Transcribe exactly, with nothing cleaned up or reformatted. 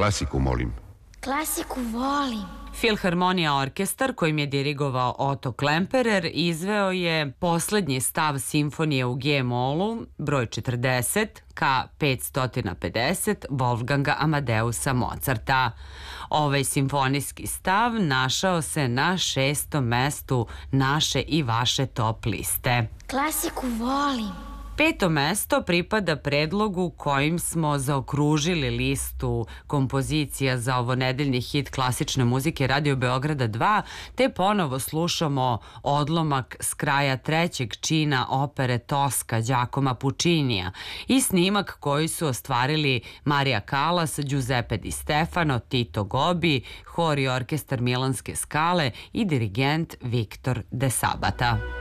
Klasiku, molim. Klasiku volim. Filharmonija orkestar kojim je dirigovao Otto Klemperer izveo je poslednji stav simfonije u G-molu, broj četrdeset, ka petsto pedeset Wolfganga Amadeusa Mozarta. Ovaj simfonijski stav našao se na šestom mestu naše i vaše top liste. Klasiku volim. Peto mesto pripada predlogu kojim smo zaokružili listu kompozicija za ovonedeljni hit klasične muzike Radio Beograda dva, te ponovo slušamo odlomak s kraja trećeg čina opere Toska Giacomo Puccinija i snimak koji su ostvarili Marija Kalas, Giuseppe Di Stefano, Tito Gobi, hor i orkestar Milanske Skale i dirigent Viktor De Sabata.